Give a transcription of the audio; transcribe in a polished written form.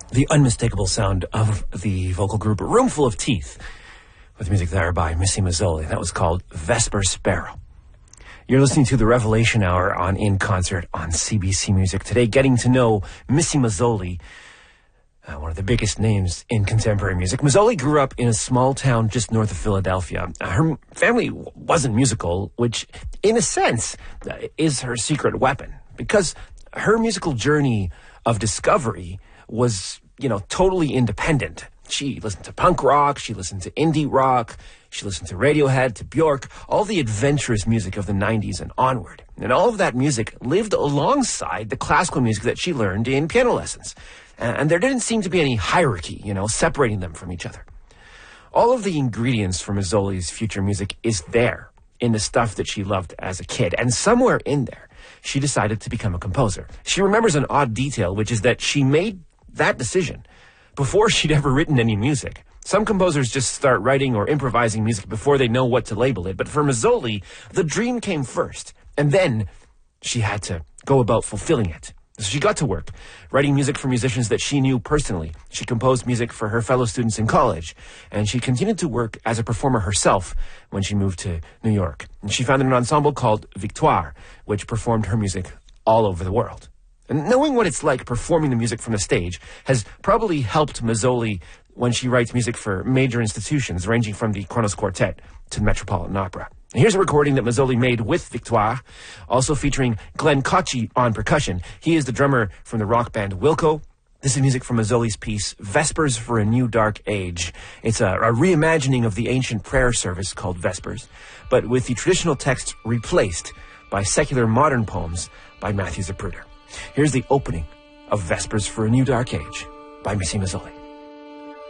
the unmistakable sound of the vocal group Roomful of Teeth, with music there by Missy Mazzoli. That was called Vesper Sparrow. You're listening to the Revelation Hour on In Concert on CBC Music. Today, getting to know Missy Mazzoli, one of the biggest names in contemporary music. Mazzoli grew up in a small town just north of Philadelphia. Her family wasn't musical, which, in a sense, is her secret weapon, because her musical journey of discovery was, totally independent. She listened to punk rock, she listened to indie rock, she listened to Radiohead, to Bjork, all the adventurous music of the 90s and onward. And all of that music lived alongside the classical music that she learned in piano lessons. And there didn't seem to be any hierarchy, separating them from each other. All of the ingredients for Mazzoli's future music is there in the stuff that she loved as a kid. And somewhere in there, she decided to become a composer. She remembers an odd detail, which is that she made that decision before she'd ever written any music. Some composers just start writing or improvising music before they know what to label it. But for Mazzoli, the dream came first, and then she had to go about fulfilling it. So she got to work, writing music for musicians that she knew personally. She composed music for her fellow students in college, and she continued to work as a performer herself when she moved to New York. And she founded an ensemble called Victoire, which performed her music all over the world. And knowing what it's like performing the music from the stage has probably helped Mazzoli when she writes music for major institutions, ranging from the Kronos Quartet to the Metropolitan Opera. And here's a recording that Mazzoli made with Victoire, also featuring Glenn Cocchi on percussion. He is the drummer from the rock band Wilco. This is music from Mazzoli's piece, Vespers for a New Dark Age. It's a reimagining of the ancient prayer service called Vespers, but with the traditional text replaced by secular modern poems by Matthew Zapruder. Here's the opening of Vespers for a New Dark Age by Missy Mazzoli.